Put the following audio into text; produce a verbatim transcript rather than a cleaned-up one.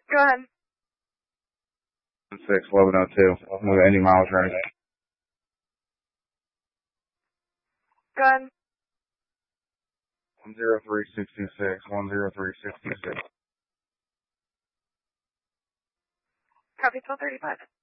Go ahead. six, eleven oh two. With eighty miles range. Go ahead. one zero three six two six, one zero three six two six. Copy twelve thirty-five.